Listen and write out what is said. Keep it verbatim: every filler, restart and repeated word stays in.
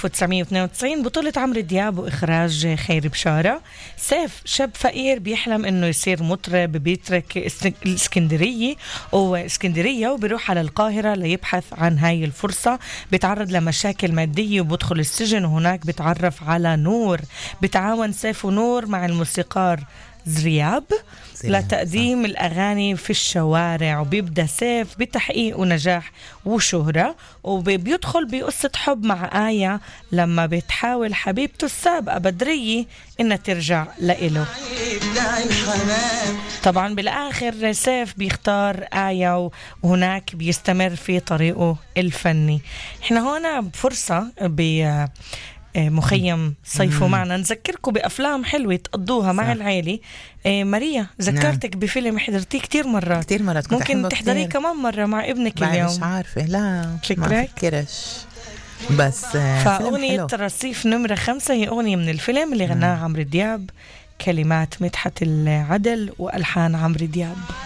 ألف وتسعمية واثنين وتسعين، بطولة عمرو دياب وإخراج خيري بشارة. سيف شاب فقير بيحلم إنه يصير مطرب، بيترك الإسكندرية وإسكندرية وبيروح على القاهرة ليبحث عن هاي الفرصة. بيتعرض لمشاكل مادية وبدخل السجن، وهناك بيتعرف على نور. بتعاون سيف ونور مع الموسيقار زرياب لتقديم الأغاني في الشوارع، وبيبدأ سيف بتحقيق ونجاح وشهرة، وبيدخل بقصة حب مع آية لما بتحاول حبيبته السابقة بدرية إنها ترجع لإله. طبعا بالآخر سيف بيختار آية، وهناك بيستمر في طريقه الفني. احنا هنا بفرصة ب مخيم صيفوا معنا نذكركم بأفلام حلوة تقضوها مع العائلة. إيه ماريا ذكرتك نعم. بفيلم حضرتيه كتير مرات كتير مرات ممكن تحضريه كمان مرة مع ابنك اليوم. مش عارفة، لا شكرك. ما فكرش بس فأغنية رصيف نمرة خمسة هي أغنية من الفيلم اللي غناها عمرو دياب، كلمات مدحت العدل وألحان عمرو دياب.